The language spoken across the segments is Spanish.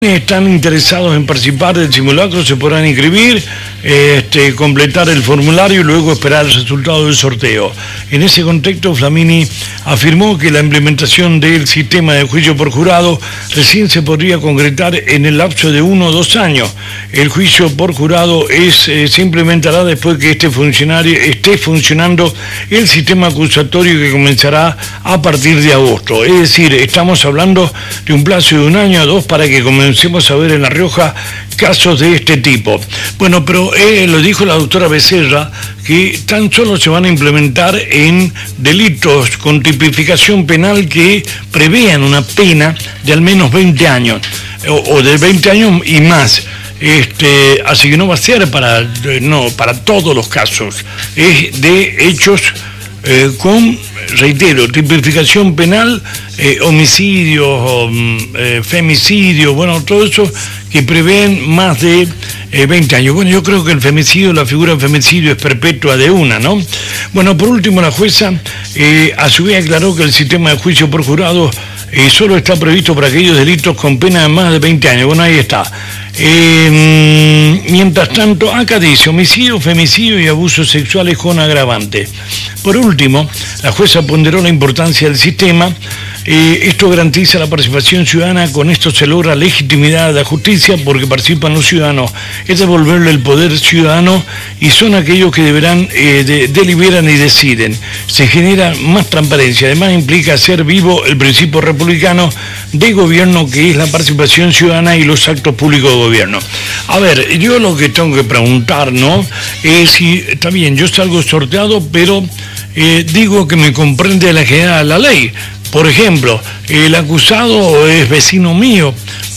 Están interesados en participar del simulacro, se podrán inscribir, completar el formulario y luego esperar el resultado del sorteo. En ese contexto, Flamini afirmó que la implementación del sistema de juicio por jurado recién se podría concretar en el lapso de 1 o 2 años. El juicio por jurado se implementará después que esté funcionando el sistema acusatorio que comenzará a partir de agosto. Es decir, estamos hablando de un plazo de 1 año o 2 para que comencemos a ver en La Rioja casos de este tipo. Bueno, pero lo dijo la doctora Becerra, que tan solo se van a implementar en delitos con tipificación penal que prevean una pena de al menos 20 años, o de 20 años y más. Así que no va a ser para todos los casos, es de hechos con, reitero, tipificación penal, homicidios, femicidios, bueno, todo eso que prevén más de 20 años. Bueno, yo creo que el femicidio, la figura del femicidio es perpetua de una, ¿no? Bueno, por último, la jueza a su vez aclaró que el sistema de juicio por jurado solo está previsto para aquellos delitos con pena de más de 20 años. Bueno, ahí está. Mientras tanto, acá dice homicidio, femicidio y abusos sexuales con agravante. Por último, la jueza ponderó la importancia del sistema. Esto garantiza la participación ciudadana, con esto se logra legitimidad de la justicia porque participan los ciudadanos, es devolverle el poder ciudadano y son aquellos que deberán, deliberan y deciden. Se genera más transparencia, además implica hacer vivo el principio republicano de gobierno que es la participación ciudadana y los actos públicos de gobierno. A ver, yo lo que tengo que preguntar, ¿no? Es si, está bien, yo salgo sorteado, pero digo que me comprende la generalidad de la ley. Por ejemplo, el acusado es vecino mío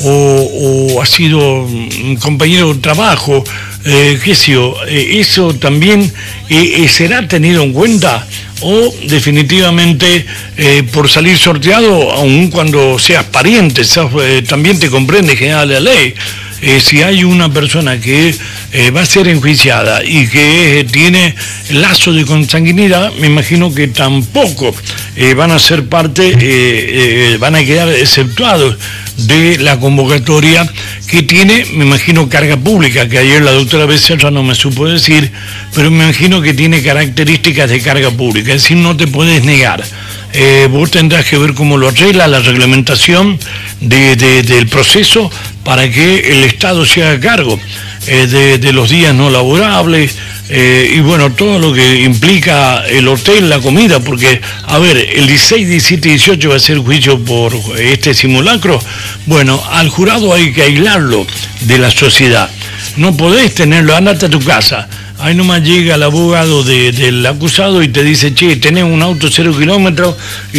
o ha sido un compañero de trabajo, qué sé yo, eso también será tenido en cuenta o definitivamente por salir sorteado, aun cuando seas pariente, también te comprende general la ley. Si hay una persona que va a ser enjuiciada y que tiene lazo de consanguinidad, me imagino que tampoco van a ser parte, van a quedar exceptuados de la convocatoria que tiene, me imagino, carga pública, que ayer la doctora Becerra no me supo decir, pero me imagino que tiene características de carga pública, es decir, no te puedes negar. Vos tendrás que ver cómo lo arregla la reglamentación del proceso para que el Estado se haga cargo de los días no laborables y bueno, todo lo que implica el hotel, la comida, porque, a ver, el 16, 17 y 18 va a ser juicio por este simulacro. Bueno, al jurado hay que aislarlo de la sociedad. No podés tenerlo, andate a tu casa. Ahí nomás llega el abogado del acusado y te dice, che, tenés un auto 0 kilómetros y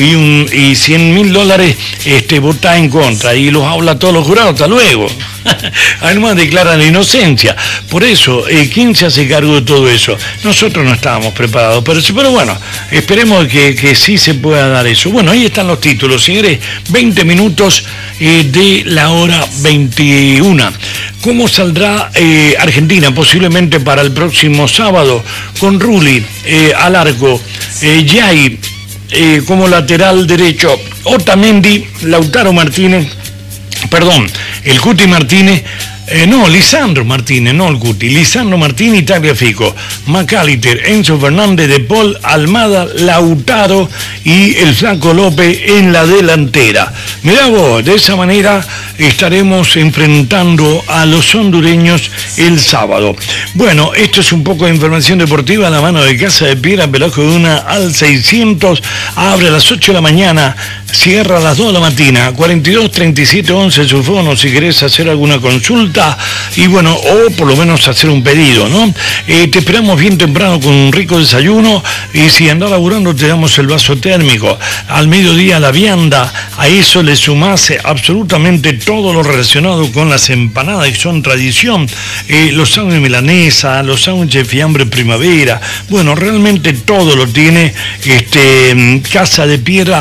$100.000, votá en contra. Y los habla todos los jurados, hasta luego. Ahí nomás declaran la inocencia. Por eso, ¿quién se hace cargo de todo eso? Nosotros no estábamos preparados, pero bueno, esperemos que sí se pueda dar eso. Bueno, ahí están los títulos, señores, 20 minutos de la hora 21. ¿Cómo saldrá Argentina? Posiblemente para el próximo sábado, con Rulli al arco, Yay como lateral derecho, Otamendi, Lautaro Martínez, perdón, el Cuti Martínez, Lisandro Martínez, no el Cuti, Lisandro Martínez y Tagliafico, Macalister, Enzo Fernández, De Paul, Almada, Lautaro y el Flaco López en la delantera. Mirá vos, de esa manera estaremos enfrentando a los hondureños el sábado. Bueno, esto es un poco de información deportiva a la mano de Casa de Piedra, Velasco de Una al 600, abre a las 8 de la mañana, cierra a las 2 de la mañana, 42 37 11 su fono si querés hacer alguna consulta y bueno, o por lo menos hacer un pedido, ¿no? Te esperamos bien temprano con un rico desayuno y si andás laburando te damos el vaso térmico. Al mediodía la vianda, a eso le sumás absolutamente todo lo relacionado con las empanadas que son tradición, los sándwiches milanesa, los sándwiches de fiambre primavera, bueno, realmente todo lo tiene Casa de Piedra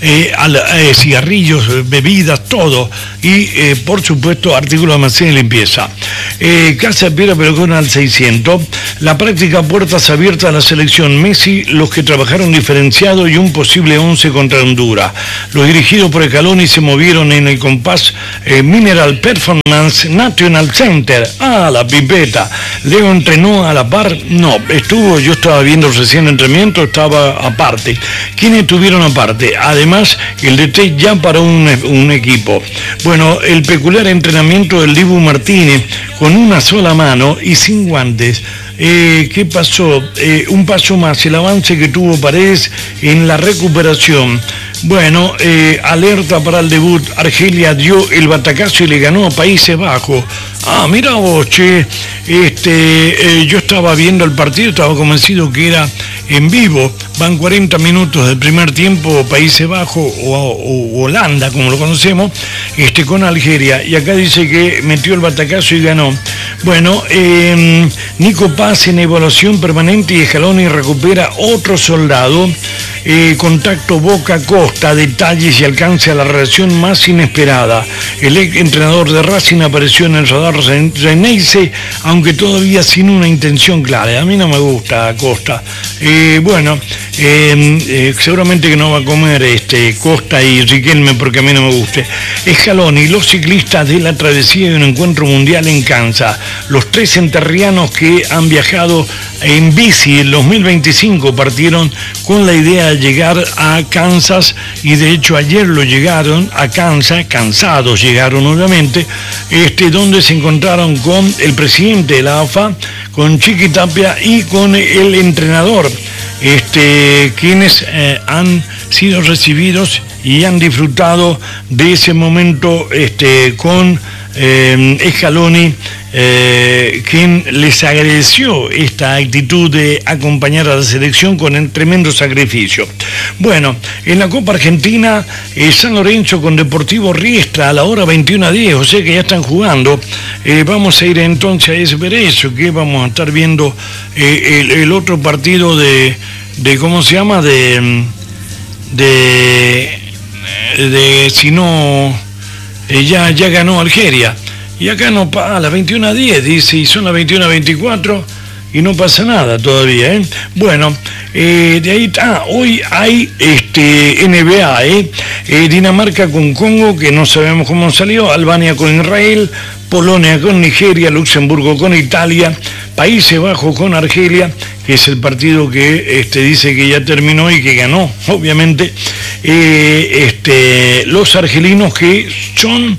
cigarrillos, bebidas, todo. Y, por supuesto, artículos de almacén y limpieza. Casa Piedra Pelocón al 600. La práctica puertas abiertas a la selección. Messi, los que trabajaron diferenciado y un posible 11 contra Honduras. Los dirigidos por Scaloni se movieron en el compás Mineral Performance National Center. La pipeta. Leo entrenó a la par. No, yo estaba viendo recién el entrenamiento, estaba aparte. ¿Quiénes estuvieron aparte? Además, el DT ya paró un equipo. Bueno, el peculiar entrenamiento del Dibu Martínez con una sola mano y sin guantes. ¿Qué pasó? Un paso más, el avance que tuvo Paredes en la recuperación. Bueno, alerta para el debut. Argelia dio el batacazo y le ganó a Países Bajos. Mira vos, che. Yo estaba viendo el partido, estaba convencido que era en vivo. Van 40 minutos del primer tiempo, Países Bajos o Holanda, como lo conocemos, con Algeria. Y acá dice que metió el batacazo y ganó. Bueno, Nico Paz en evaluación permanente y Scaloni recupera otro soldado. Contacto Boca-Costa, detalles y alcance a la relación más inesperada. El ex entrenador de Racing apareció en el radar Reneise, aunque todavía sin una intención clara. A mí no me gusta Costa. Seguramente que no va a comer Costa y Riquelme porque a mí no me guste. Scaloni, los ciclistas de la travesía de un encuentro mundial en Kansas. Los 3 enterrianos que han viajado en bici en 2025 partieron con la idea de llegar a Kansas y de hecho ayer lo llegaron a Kansas, cansados llegaron obviamente, donde se encontraron con el presidente de la AFA, con Chiqui Tapia y con el entrenador, quienes han sido recibidos y han disfrutado de ese momento con Scaloni, quien les agradeció esta actitud de acompañar a la selección con el tremendo sacrificio. Bueno, en la Copa Argentina, San Lorenzo con Deportivo Riestra a la hora 21:10, o sea que ya están jugando. Vamos a ir entonces a ver eso, que vamos a estar viendo el otro partido de ¿cómo se llama? Si no, ya ganó Algeria. Y acá no a las 21:10 dice, y son las 21:24 y no pasa nada todavía, ¿eh? Bueno, de ahí hoy hay NBA, Dinamarca con Congo, que no sabemos cómo salió, Albania con Israel, Polonia con Nigeria, Luxemburgo con Italia, Países Bajos con Argelia, que es el partido que dice que ya terminó y que ganó, obviamente, los argelinos que son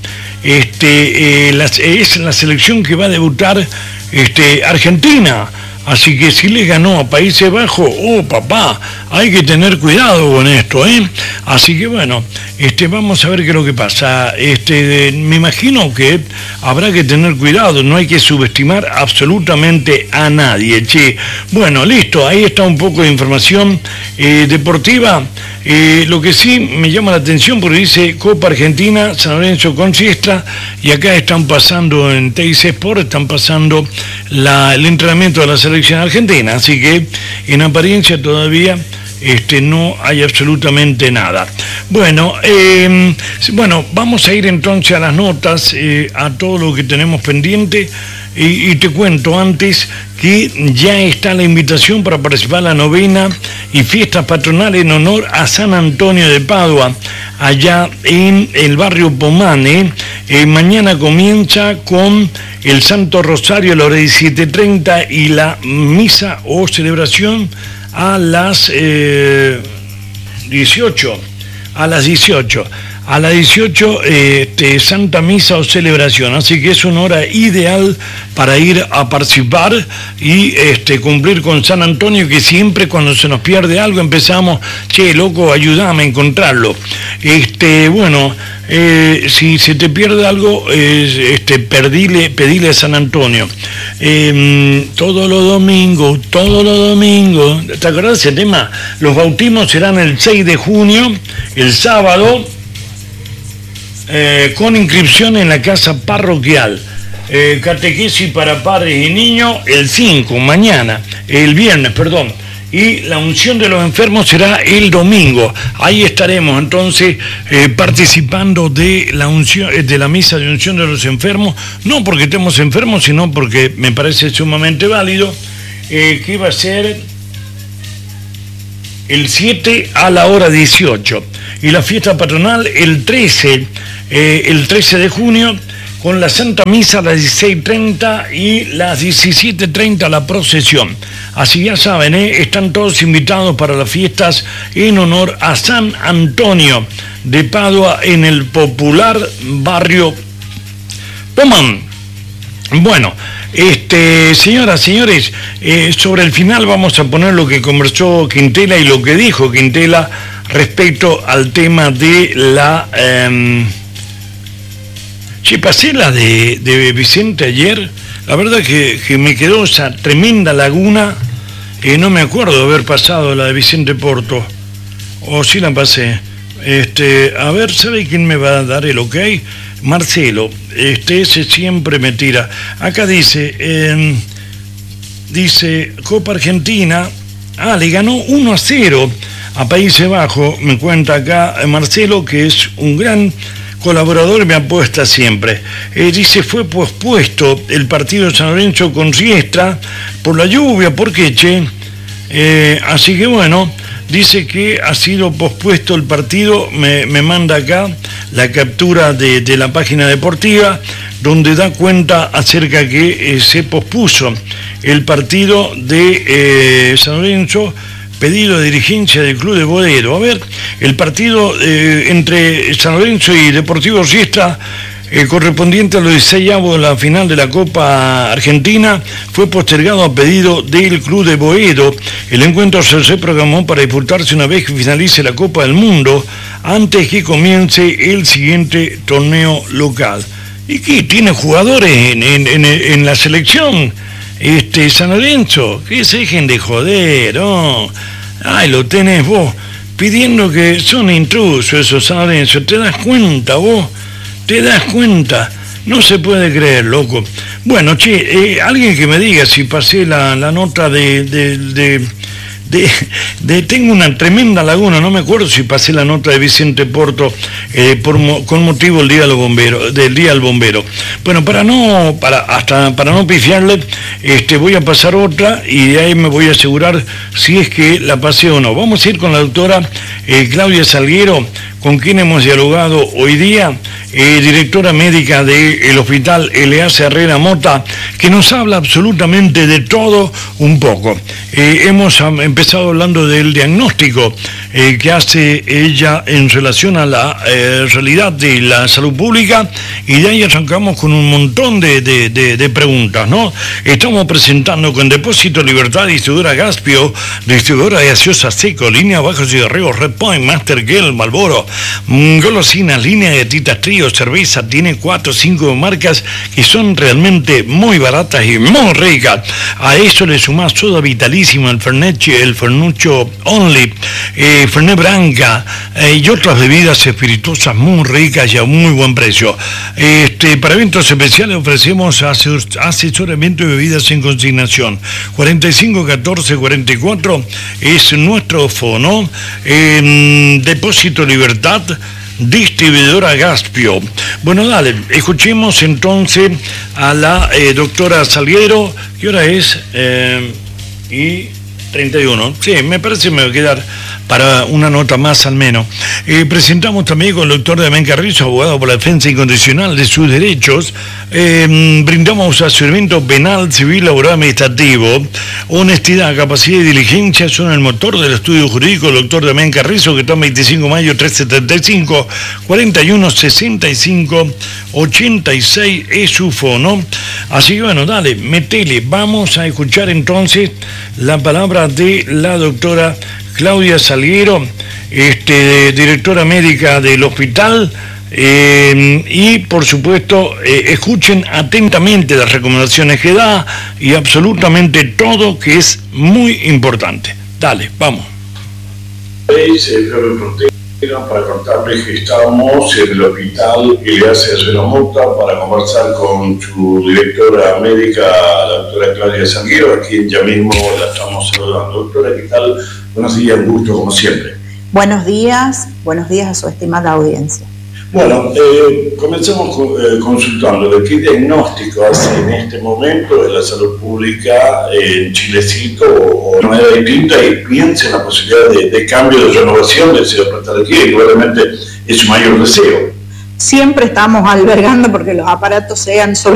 es la selección que va a debutar Argentina. Así que si le ganó a Países Bajos, papá, hay que tener cuidado con esto, ¿eh? Así que bueno, vamos a ver qué es lo que pasa. Me imagino que habrá que tener cuidado, no hay que subestimar absolutamente a nadie, che. Bueno, listo, ahí está un poco de información deportiva. Lo que sí me llama la atención porque dice Copa Argentina, San Lorenzo con Riestra, y acá están pasando en TIC Sport, están pasando el entrenamiento de la selección argentina, así que en apariencia todavía no hay absolutamente nada. Bueno, vamos a ir entonces a las notas, a todo lo que tenemos pendiente. Y te cuento antes que ya está la invitación para participar en la novena y fiestas patronales en honor a San Antonio de Padua, allá en el barrio Pomane. Mañana comienza con el Santo Rosario a las 17:30 y la misa o celebración a las 18. A las 18. A las 18, Santa Misa o celebración, así que es una hora ideal para ir a participar y cumplir con San Antonio, que siempre cuando se nos pierde algo empezamos, che, loco, ayúdame a encontrarlo. Si se te pierde algo, pedile a San Antonio. Todos los domingos, ¿te acuerdas de ese tema? Los bautismos serán el 6 de junio, el sábado, con inscripción en la casa parroquial. Catequesis para padres y niños el viernes, y la unción de los enfermos será el domingo. Ahí estaremos entonces participando de la unción, de la misa de unción de los enfermos, no porque estemos enfermos, sino porque me parece sumamente válido, que va a ser el 7 a la hora 18 y la fiesta patronal el 13 de junio, con la Santa Misa a las 16:30 y las 17:30 la procesión. Así ya saben, están todos invitados para las fiestas en honor a San Antonio de Padua en el popular barrio Pomán. Bueno, señoras, señores, sobre el final vamos a poner lo que conversó Quintela y lo que dijo Quintela respecto al tema de la... pasé la de Vicente ayer, la verdad que me quedó esa tremenda laguna, no me acuerdo de haber pasado la de Vicente Porto, o sí la pasé. A ver, ¿sabe quién me va a dar el ok? Marcelo, ese siempre me tira. Acá dice Copa Argentina, le ganó 1-0 a Países Bajos, me cuenta acá Marcelo, que es un gran colaborador y me apuesta siempre. Dice, fue pospuesto el partido de San Lorenzo con Riestra por la lluvia, ¿por qué, che? Así que bueno, dice que ha sido pospuesto el partido, me manda acá la captura de la página deportiva, donde da cuenta acerca que se pospuso el partido de San Lorenzo, pedido de dirigencia del Club de Boedo. A ver, el partido entre San Lorenzo y Deportivo Riestra, correspondiente a los 16avos de la final de la Copa Argentina, fue postergado a pedido del Club de Boedo. El encuentro se programó para disputarse una vez que finalice la Copa del Mundo, antes que comience el siguiente torneo local. ¿Y qué? ¿Tiene jugadores en la selección? San Lorenzo, que se dejen de joder, ¿no? Ay, lo tenés vos, pidiendo que son intrusos esos San Lorenzo. ¿Te das cuenta vos? ¿Te das cuenta? No se puede creer, loco. Bueno, che, alguien que me diga si pasé la nota tengo una tremenda laguna, no me acuerdo si pasé la nota de Vicente Porto con motivo del Día del Bombero. Bueno, para no pifiarle, voy a pasar otra y de ahí me voy a asegurar si es que la pasé o no. Vamos a ir con la doctora Claudia Salguero, con quien hemos dialogado hoy día, directora médica del Hospital Eleazar Herrera Mota, que nos habla absolutamente de todo un poco. Hemos empezado hablando del diagnóstico que hace ella en relación a la realidad de la salud pública, y de ahí arrancamos con un montón de preguntas, ¿no? Estamos presentando con Depósito Libertad, distribuidora Gaspio, distribuidora de gaseosa Seco, línea Bajos y Ríos, Red Point, Master Gel, Marlboro, golosinas, línea de galletitas Trío, cerveza, tiene 4 o 5 marcas que son realmente muy baratas y muy ricas. A eso le sumás soda vitalísima, el Fernuccio Only, Fernet Branca y otras bebidas espirituosas muy ricas y a muy buen precio. Para eventos especiales ofrecemos asesoramiento de bebidas en consignación. 45 14 44 es nuestro fono. Depósito Libertad, distribuidora Gaspio. Bueno, dale, escuchemos entonces a la doctora Salguero. ¿Qué hora es? Y 31. Sí, me parece que me va a quedar para una nota más al menos. Presentamos también con el doctor Damián Carrizo, abogado por la defensa incondicional de sus derechos. Brindamos asesoramiento penal, civil, laboral, administrativo. Honestidad, capacidad y diligencia son el motor del estudio jurídico del doctor Damián Carrizo, que está en 25 de mayo 375 41 65 86 es su fono. Así que bueno, dale, metele. Vamos a escuchar entonces la palabra de la doctora Claudia Salguero, directora médica del hospital, y por supuesto escuchen atentamente las recomendaciones que da y absolutamente todo, que es muy importante. Dale, vamos. Para contarles que estamos en el hospital Ileaces de la Mota para conversar con su directora médica, la doctora Claudia Sanguero, a quien ya mismo la estamos saludando. Doctora, ¿qué tal? Buenos días, un gusto como siempre. Buenos días a su estimada audiencia. Bueno, comenzamos consultando de qué diagnóstico hace en este momento de la salud pública en Chilecito o de manera distinta y piensa en la posibilidad de cambio, de renovación del deseo de prestar aquí, y probablemente es su mayor deseo. Siempre estamos albergando porque los aparatos sean sobre